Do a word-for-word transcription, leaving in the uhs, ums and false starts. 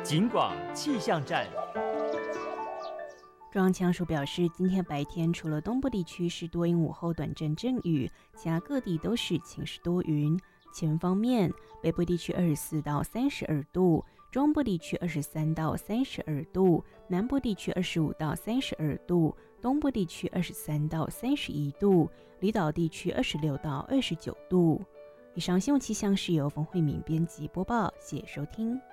警广气象站。 中央气象署表示，今天白天除了东部地区是多云，午后短阵阵雨，其他各地都是晴时多云。气温方面，北部地区二十四到三十二度，中部地区二十三到三十二度，南部地区二十五到三十二度，东部地区二十三到三十一度，离岛地区二十六到二十九度。以上新闻气象是由冯慧敏编辑播报，谢谢收听。